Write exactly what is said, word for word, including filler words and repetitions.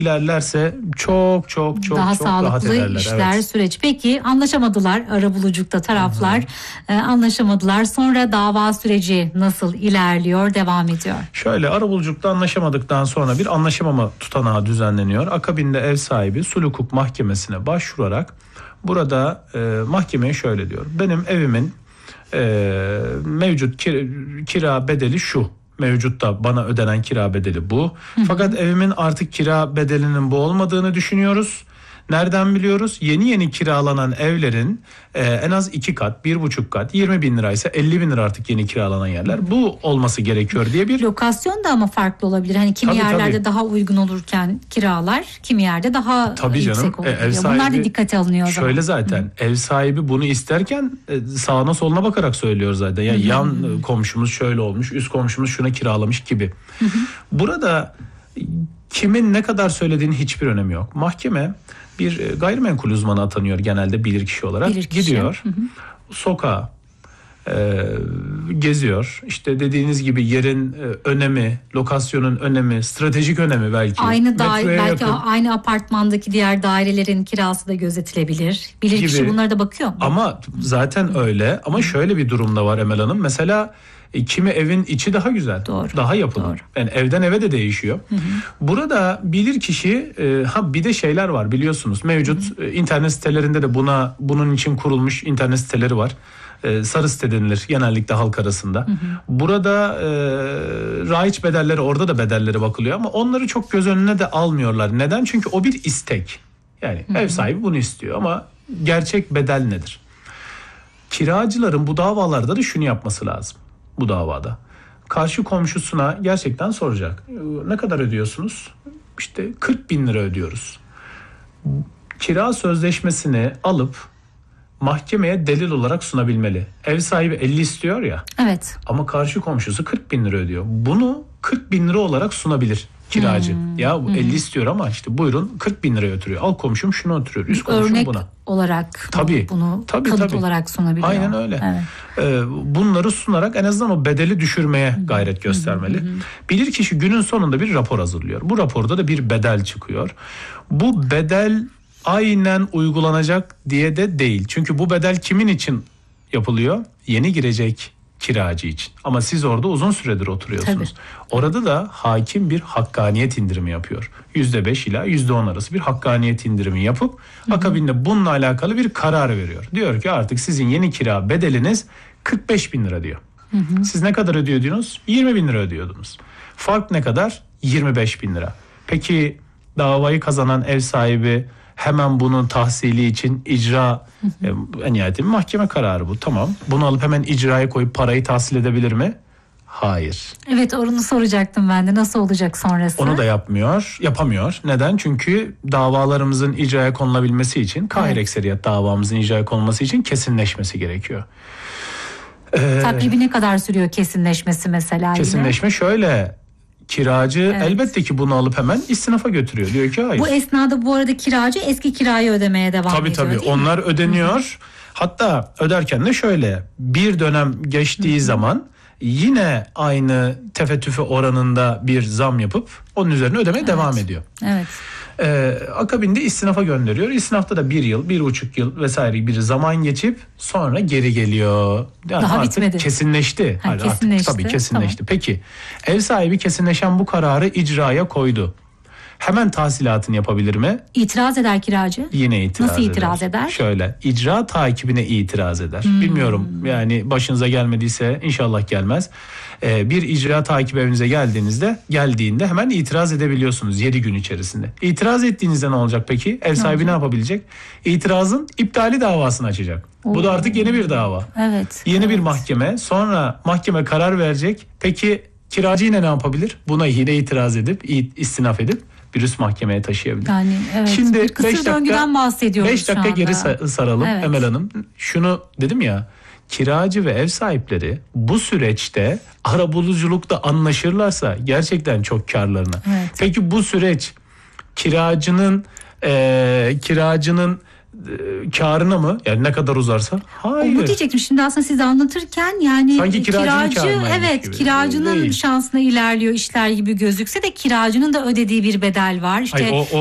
ilerlerse çok çok çok daha çok rahat ederler. sağlıklı işler, evet. süreç. Peki anlaşamadılar arabuluculukta taraflar, e, anlaşamadılar. Sonra dava süreci nasıl ilerliyor, devam ediyor? Şöyle, arabuluculukta anlaşamadıktan sonra bir anlaşamama tutanağı düzenleniyor. Akabinde ev sahibi sulh hukuk mahkemesine başvurarak burada e, mahkemeye şöyle diyor: benim evimin e, mevcut kira, kira bedeli şu. Mevcutta bana ödenen kira bedeli bu. Hı hı. Fakat evimin artık kira bedelinin bu olmadığını düşünüyoruz. Nereden biliyoruz? Yeni yeni kiralanan evlerin e, en az iki kat, bir buçuk kat, yirmi bin liraysa elli bin lira artık yeni kiralanan yerler. Bu olması gerekiyor diye bir... Lokasyon da ama farklı olabilir. Hani kimi tabii, yerlerde tabii. daha uygun olurken kiralar, kimi yerde daha tabii yüksek canım. olabilir. E, ev sahibi, bunlar da dikkate alınıyor o zaman. Şöyle zaten Hı. ev sahibi bunu isterken e, sağına soluna bakarak söylüyor zaten. Ya yani yan komşumuz şöyle olmuş, üst komşumuz şuna kiralamış gibi. Hı hı. Burada kimin ne kadar söylediğinin hiçbir önemi yok. Mahkeme bir gayrimenkul uzmanı atanıyor genelde bilirkişi olarak. Bilirkişi. Gidiyor, hı hı. sokağa e, geziyor. İşte dediğiniz gibi yerin e, önemi, lokasyonun önemi, stratejik önemi belki. Aynı daire, belki yakın. Aynı apartmandaki diğer dairelerin kirası da gözetilebilir. Bilirkişi gibi. Bunlara da bakıyor mu? Ama zaten öyle. Ama şöyle bir durumda var Emel Hanım. Mesela E, kimi evin içi daha güzel, doğru, daha yapılı. Doğru. Yani evden eve de değişiyor. Hı hı. Burada bilirkişi e, ha bir de şeyler var biliyorsunuz. Mevcut hı hı. E, internet sitelerinde de buna bunun için kurulmuş internet siteleri var. E, sarı site denilir genellikle halk arasında. Hı hı. Burada e, raiç bedelleri, orada da bedelleri bakılıyor ama onları çok göz önüne de almıyorlar. Neden? Çünkü o bir istek. Yani hı hı. ev sahibi bunu istiyor ama gerçek bedel nedir? Kiracıların bu davalarda da şunu yapması lazım. Bu davada karşı komşusuna gerçekten soracak. Ne kadar ödüyorsunuz? İşte kırk bin lira ödüyoruz. Kira sözleşmesini alıp mahkemeye delil olarak sunabilmeli. Ev sahibi elli istiyor ya. Evet. Ama karşı komşusu kırk bin lira ödüyor. Bunu kırk bin lira olarak sunabilir kiracı. Hmm. Ya bu hmm. elli istiyor ama işte buyurun kırk bin liraya oturuyor. Al komşum şunu oturuyor. Üst komşum örnek buna. olarak tabii, bunu tabii, kanıt tabii. olarak sunabiliyor. Aynen öyle. Evet. Ee, bunları sunarak en azından o bedeli düşürmeye hmm. gayret göstermeli. Hmm. Bilirkişi günün sonunda bir rapor hazırlıyor. Bu raporda da bir bedel çıkıyor. Bu bedel aynen uygulanacak diye de değil. Çünkü bu bedel kimin için yapılıyor? Yeni girecek kiracı için. Ama siz orada uzun süredir oturuyorsunuz. Tabii. Orada da hakim bir hakkaniyet indirimi yapıyor. yüzde beş ila yüzde on arası bir hakkaniyet indirimi yapıp hı hı. akabinde bununla alakalı bir karar veriyor. Diyor ki artık sizin yeni kira bedeliniz kırk beş bin lira diyor. Hı hı. Siz ne kadar ödüyordunuz? yirmi bin lira ödüyordunuz. Fark ne kadar? yirmi beş bin lira. Peki davayı kazanan ev sahibi hemen bunun tahsili için icra, en nihayetinde mahkeme kararı bu. Tamam. Bunu alıp hemen icraya koyup parayı tahsil edebilir mi? Hayır. Evet, onu soracaktım ben de. Nasıl olacak sonrası? Onu da yapmıyor, yapamıyor. Neden? Çünkü davalarımızın icraya konulabilmesi için, kahir evet. ekseriyet davamızın icraya konulması için kesinleşmesi gerekiyor. Ee, Takribi ne kadar sürüyor kesinleşmesi mesela? Kesinleşme yine? Şöyle... Kiracı evet. elbette ki bunu alıp hemen istinafa götürüyor. Diyor ki hayır. Bu esnada bu arada kiracı eski kirayı ödemeye devam tabii, ediyor. Tabii tabii onlar mi? ödeniyor. Hı-hı. Hatta öderken de şöyle bir dönem geçtiği Hı-hı. zaman yine aynı tefe tüfe oranında bir zam yapıp onun üzerine ödemeye evet. devam ediyor. Evet. Ee, akabinde istinafa gönderiyor. İstinafta da bir yıl, bir buçuk yıl vesaire bir zaman geçip sonra geri geliyor. Yani Daha artık bitmedi. Kesinleşti. Ha, artık, kesinleşti. Tabii kesinleşti. Tamam. Peki ev sahibi kesinleşen bu kararı icraya koydu. Hemen tahsilatını yapabilir mi? İtiraz eder kiracı. Yine itiraz Nasıl eder. itiraz eder? Şöyle, icra takibine itiraz eder. Hmm. Bilmiyorum yani başınıza gelmediyse inşallah gelmez. Ee, bir icra takip evinize geldiğinizde, geldiğinde hemen itiraz edebiliyorsunuz yedi gün içerisinde. İtiraz ettiğinizde ne olacak peki? Ev sahibi ne, ne yapabilecek? İtirazın iptali davasını açacak. Oo. Bu da artık yeni bir dava. Evet. Yeni evet. bir mahkeme. Sonra mahkeme karar verecek. Peki kiracı yine ne yapabilir? Buna yine itiraz edip, istinaf edip bir üst mahkemeye taşıyabilir. Yani evet. Şimdi bir kısır döngüden bahsediyoruz beş dakika geri saralım evet. Emel Hanım. Şunu dedim ya, kiracı ve ev sahipleri bu süreçte arabuluculukta anlaşırlarsa gerçekten çok karlarına. Evet. Peki bu süreç kiracının e, kiracının e, karına mı? Yani ne kadar uzarsa? Hayır. Onu diyecektim. Şimdi aslında siz anlatırken yani Sanki kiracının kiracı karnıymış evet gibi. kiracının Değil. şansına ilerliyor işler gibi gözükse de kiracının da ödediği bir bedel var. İşte Hayır, o, o